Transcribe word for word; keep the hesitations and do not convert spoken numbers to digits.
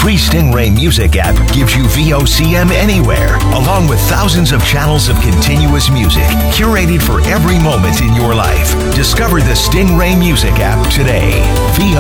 free Stingray Music app gives you V O C M anywhere, along with thousands of channels of continuous music curated for every moment in your life. Discover the Stingray Music app today. V